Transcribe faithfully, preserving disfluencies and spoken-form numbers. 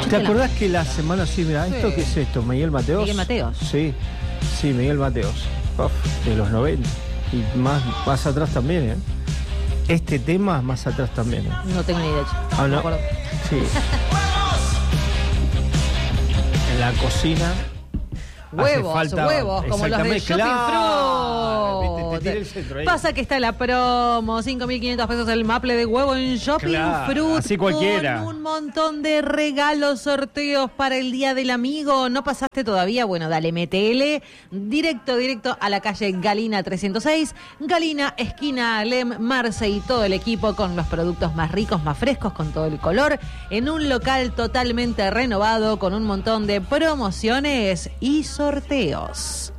¿Te acordás que la semana, sí, mira, Sí. esto qué es esto? Miguel Mateos. Miguel Mateos. Sí, sí, Miguel Mateos. Uf, de los noventa. Y más, más atrás también, ¿eh? Este tema más atrás también, ¿eh? No tengo ni idea. Ah, me no. acuerdo. Sí. En la cocina. Huevos, hace falta, huevos, como los de exactamente, Shopping claro, viste, te Fruit. tiré el centro ahí. Pasa que está la promo, cinco mil quinientos pesos el maple de huevo en Shopping Claro, Fruit. así cualquiera. Con un montón de regalos, sorteos para el Día del Amigo. ¿No pasaste todavía? Bueno, dale, metele. Directo, directo a la calle Galina trescientos seis. Galina, esquina Alem, Marce y todo el equipo con los productos más ricos, más frescos, con todo el color. En un local totalmente renovado, con un montón de promociones y sorteos.